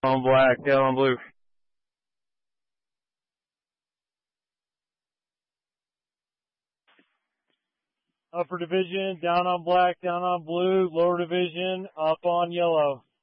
on black, yellow on blue. Upper division, down on black, down on blue. Lower division, up on yellow.